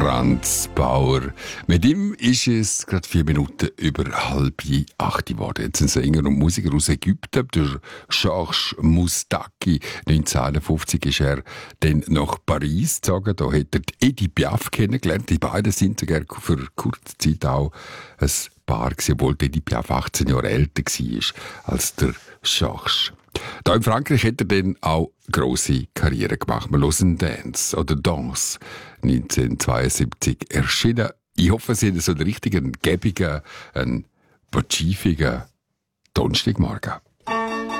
Franz Bauer. Mit ihm ist es gerade 4 Minuten über 7:30 geworden. Jetzt ein Sänger und Musiker aus Ägypten, der Georges Moustaki. 1951 ist er dann nach Paris gezogen. Da hat er Edith Piaf kennengelernt. Die beiden sind sogar für kurze Zeit auch ein Paar gewesen, obwohl Edith Piaf 18 Jahre älter war als der Georges. Da in Frankreich hat er dann auch grosse Karriere gemacht. Wir hören Dance oder Danse 1972 erschienen. Ich hoffe, Sie haben so einen richtigen, gäbigen, einen pazifischen Donnerstagmorgen.